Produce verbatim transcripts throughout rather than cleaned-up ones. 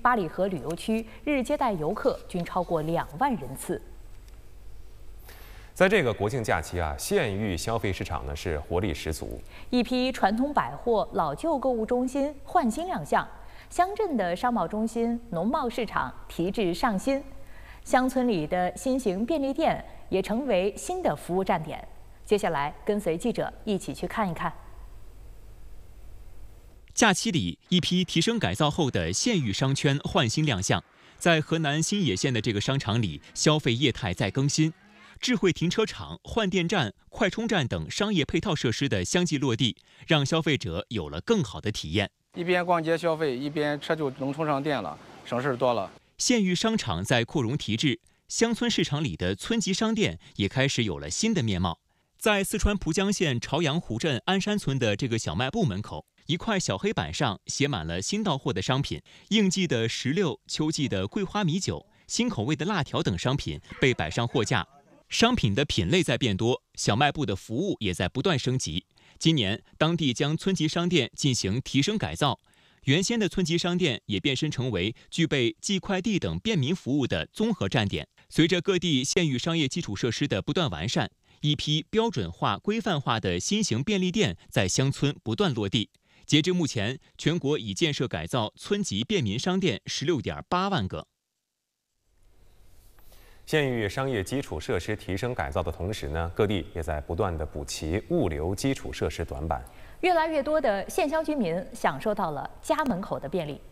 八里河旅游区日接待游客均超过两万人次。 在这个国庆假期啊，县域消费市场呢是活力十足， 一批传统百货、老旧购物中心换新亮相，乡镇的商贸中心、农贸市场提质上新，乡村里的新型便利店也成为新的服务站点。接下来，跟随记者一起去看一看。 假期里，一批提升改造后的县域商圈换新亮相。在河南新野县的这个商场里，消费业态在更新，智慧停车场、换电站、快充站等商业配套设施的相继落地，让消费者有了更好的体验。 一边逛街消费，一边车就能充上电了，省事多了。 县域商场在扩容提质，乡村市场里的村级商店也开始有了新的面貌。在四川蒲江县朝阳湖镇鞍山村的这个小卖部门口，一块小黑板上写满了新到货的商品，应季的石榴、秋季的桂花米酒、新口味的辣条等商品被摆上货架。商品的品类在变多，小卖部的服务也在不断升级。今年，当地将村级商店进行提升改造，原先的村级商店也变身成为具备寄快递等便民服务的综合站点。随着各地县域商业基础设施的不断完善，一批标准化、规范化的新型便利店在乡村不断落地。截至目前，全国已建设改造村级便民商店十六点八万个。 县域商业基础设施提升改造的同时呢，各地也在不断的补齐物流基础设施短板。 越来越多的县乡居民享受到了家门口的便利。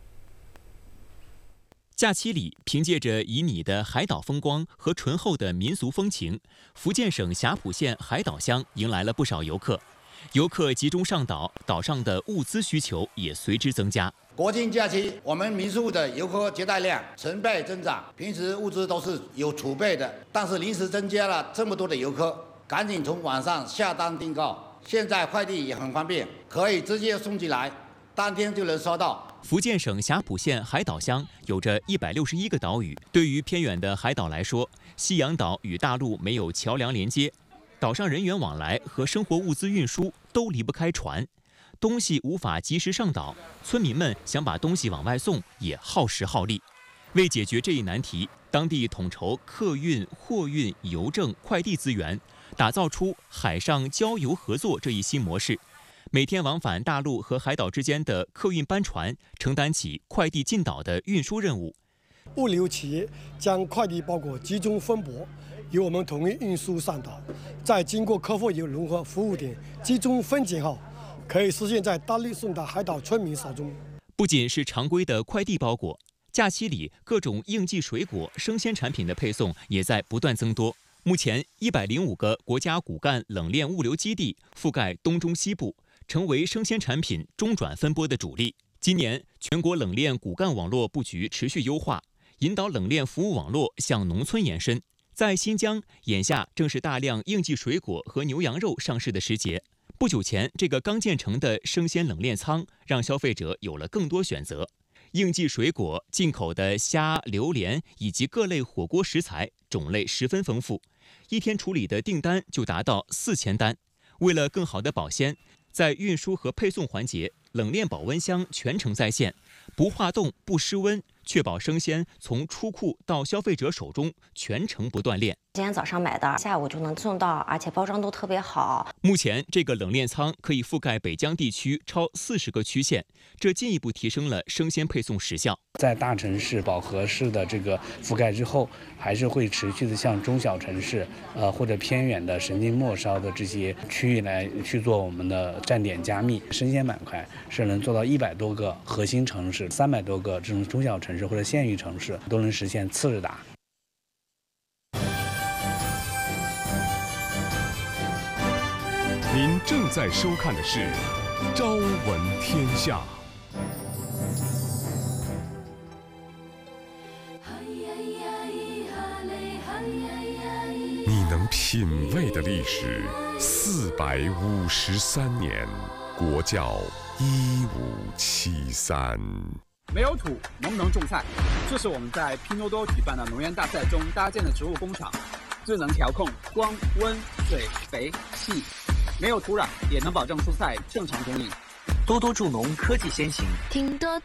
假期里，凭借着旖旎的海岛风光和醇厚的民俗风情，福建省霞浦县海岛乡迎来了不少游客。游客集中上岛，岛上的物资需求也随之增加。 国庆假期，我们民宿的游客接待量成倍增长。平时物资都是有储备的，但是临时增加了这么多的游客，赶紧从网上下单订购。现在快递也很方便，可以直接送进来，当天就能收到。 福建省霞浦县海岛乡有着一百六十一个岛屿，对于偏远的海岛来说，西洋岛与大陆没有桥梁连接，岛上人员往来和生活物资运输都离不开船，东西无法及时上岛，村民们想把东西往外送也耗时耗力。为解决这一难题，当地统筹客运、货运、邮政、快递资源，打造出海上交邮合作这一新模式。每天往返大陆和海岛之间的客运班船承担起快递进岛的运输任务。 物流企业将快递包裹集中分拨，由我们统一运输上岛，再经过客户有融合服务点集中分拣后，可以实现在大陆送到海岛村民手中。 不仅是常规的快递包裹，假期里各种应季水果、生鲜产品的配送也在不断增多。目前，一百零五个国家骨干冷链物流基地覆盖东中西部，成为生鲜产品中转分拨的主力。今年，全国冷链骨干网络布局持续优化，引导冷链服务网络向农村延伸。在新疆，眼下正是大量应季水果和牛羊肉上市的时节。不久前，这个刚建成的生鲜冷链仓让消费者有了更多选择。应季水果、进口的虾、榴莲以及各类火锅食材种类十分丰富，一天处理的订单就达到四千单。为了更好的保鲜，在运输和配送环节，冷链保温箱全程在线，不化冻、不失温，确保生鲜从出库到消费者手中全程不断链。 今天早上买的，下午就能送到，而且包装都特别好。 目前，这个冷链仓可以覆盖北疆地区超四十个区县，这进一步提升了生鲜配送时效。 在大城市饱和式的这个覆盖之后，还是会持续的向中小城市，呃或者偏远的神经末梢的这些区域来去做我们的站点加密。生鲜板块是能做到一百多个核心城市、三百多个这种中小城市或者县域城市都能实现次日达。 您正在收看的是《朝闻天下》。你能品味的历史四百五十三年，国窖一五七三。 没有土，能不能种菜？这是我们在拼多多举办的农园大赛中搭建的植物工厂，智能调控光、温、水、肥、气。没有土壤也能保证蔬菜正常供应。 多多助农科技先行， 听多